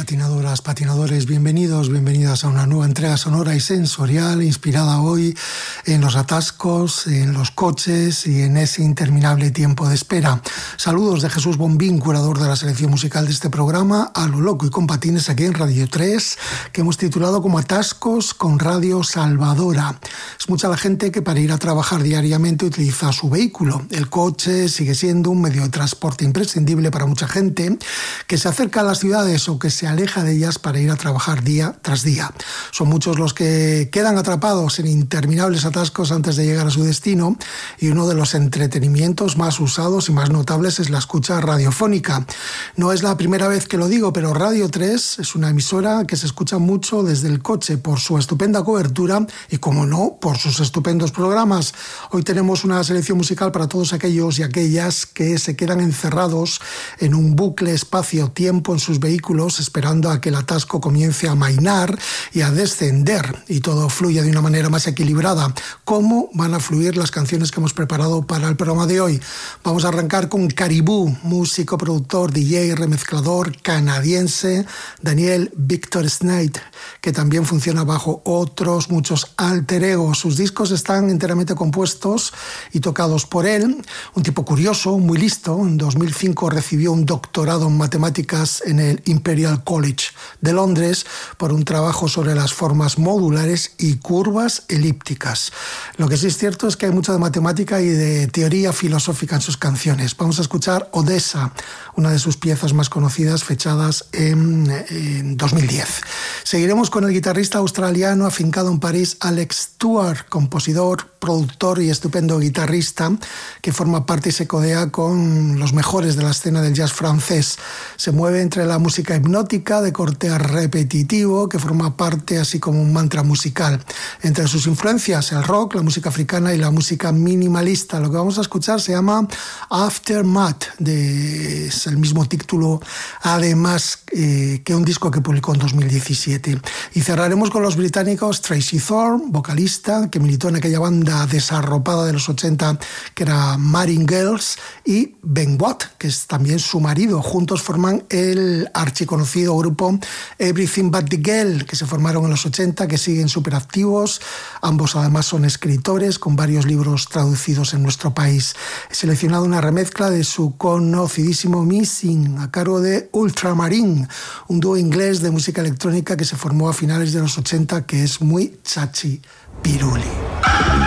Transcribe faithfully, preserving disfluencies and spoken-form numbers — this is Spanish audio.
patinadoras, patinadores, bienvenidos, bienvenidas a una nueva entrega sonora y sensorial inspirada hoy en los atascos, en los coches y en ese interminable tiempo de espera. Saludos de Jesús Bombín, curador de la selección musical de este programa, a lo loco y con patines aquí en Radio tres, que hemos titulado como Atascos con Radio Salvadora. Es mucha la gente que para ir a trabajar diariamente utiliza su vehículo. El coche sigue siendo un medio de transporte imprescindible para mucha gente que se acerca a las ciudades o que se aleja de ellas para ir a trabajar día tras día. Son muchos los que quedan atrapados en interminables atascos antes de llegar a su destino, y uno de los entretenimientos más usados y más notables es la escucha radiofónica. No es la primera vez que lo digo, pero Radio tres es una emisora que se escucha mucho desde el coche por su estupenda cobertura y, como no, por sus estupendos programas. Hoy tenemos una selección musical para todos aquellos y aquellas que se quedan encerrados en un bucle espacio-tiempo en sus vehículos, esperando a que el atasco comience a amainar y a descender y todo fluya de una manera más equilibrada. ¿Cómo van a fluir las canciones que hemos preparado para el programa de hoy? Vamos a arrancar con Caribou, músico, productor, D J y remezclador canadiense, Daniel Victor Snide, que también funciona bajo otros muchos alter egos. Sus discos están enteramente compuestos y tocados por él, un tipo curioso, muy listo. En dos mil cinco recibió un doctorado en matemáticas en el Imperial College de Londres por un trabajo sobre las formas modulares y curvas elípticas. Lo que sí es cierto es que hay mucho de matemática y de teoría filosófica en sus canciones. Vamos a escuchar Odessa, una de sus piezas más conocidas, fechadas en, en dos mil diez. Seguiremos con el guitarrista australiano afincado en París, Alex Stewart, compositor, productor y estupendo guitarrista que forma parte y se codea con los mejores de la escena del jazz francés. Se mueve entre la música hipnótica de corte repetitivo, que forma parte así como un mantra musical. Entre sus influencias, el rock, la música africana y la música minimalista. Lo que vamos a escuchar se llama Aftermath, de, es el mismo título además eh, que un disco que publicó en dos mil diecisiete. Y cerraremos con los británicos Tracy Thorn, vocalista, que militó en aquella banda desarropada de los ochenta que era Martingales, y Ben Watt, que es también su marido. Juntos forman el archiconocido grupo Everything But The Girl, que se formaron en los ochenta, que siguen súper activos. Ambos además son escritores con varios libros traducidos en nuestro país. He seleccionado una remezcla de su conocidísimo Missing a cargo de Ultramarine, un dúo inglés de música electrónica que se formó a finales de los ochenta, que es muy chachi piruli.